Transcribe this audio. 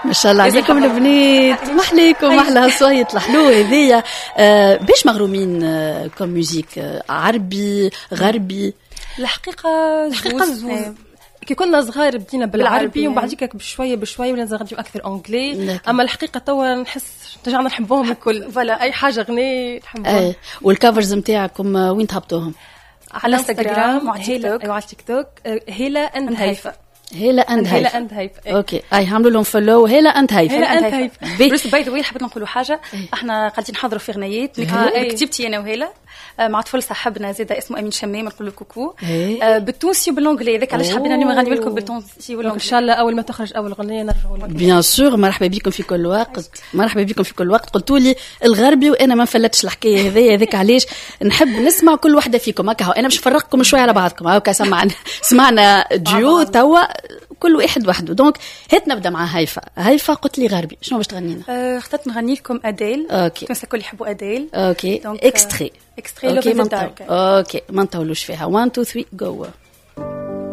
ما شاء الله عليكم البنات، ما عليكم احلى هالصويت الحلو هذيا. باش مغرومين كوم موزيك عربي غربي؟ الحقيقه زوز. كي كنا صغار بدينا بالعربي ومن بعديك بشويه ولا نغنيو اكثر انجلي. اما الحقيقه توا نحس رجعنا نحبوهم الكل. فوالا اي حاجه غني نحبوها. والكافرز نتاعكم وين تهبطوهم؟ على انستغرام وعلى تيك توك. وعلى تيك توك هيلا اند هيفا. هيلا اند هيفا. اوكي اي عملوا لهم فولو هيلا اند هيفا. بس باي ذا واي حبيت نقولوا حاجه. احنا قاعدين نحضروا في غنيات كتبتي انا وهيلا مع طفل صاحبنا زيد اسمه امين شمام نقول له كوكو بالتونسي وبالانجلي. هذاك علاش حبينا نغني لكم بالتونسي والانجلي. ان شاء الله اول ما تخرج اول اغنيه نرجعوا لكم. بيان سور. مرحبا بكم في كل وقت. مرحبا بكم في كل وقت. قلتوا لي الغربي وانا ما فلتش الحكايه هذيك علاش نحب نسمع كل وحده فيكم. هكا انا باش نفرقكم شويه على بعضكم. هكا سمعنا ديو توا كل واحد وحده. دونك هات نبدا مع هيفا قلت لي غربي شنو باش تغنينا؟ اخترت نغني لكم اديل. الناس الكل يحبوا اديل. اوكي اكستري لوف ان ذا دارك. اوكي ما نطولوش فيها. 1 2 3 جو.